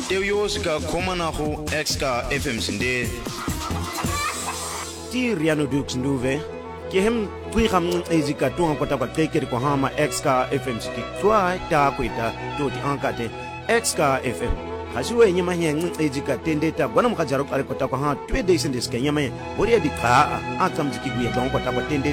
Teo ska komma na ho exka FM sinde. Ti riano dux nduve. Kehem tui ham ezika tuang kota kwa teke kwa hama exka FM siki. Tua ta kuita to ti ankate exka FM. Hasuwe nyama heng ezika tende ta gwana mkajarok ale kota kwa ha tue deisen deske nyama bori di ka atam ziki guya don kota kwa tende